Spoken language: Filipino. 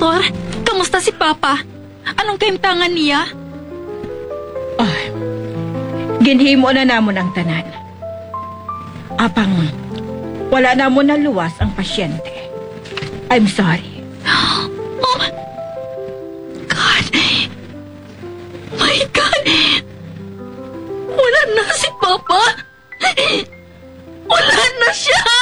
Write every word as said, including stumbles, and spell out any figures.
Doktor, kamusta si Papa? Anong kaimtangan niya? Ay, ginhimo na namon ang tanan. Apang wala namon na luwas ang pasyente. I'm sorry. Oh, God. My God. Wala na si Papa. Wala na siya.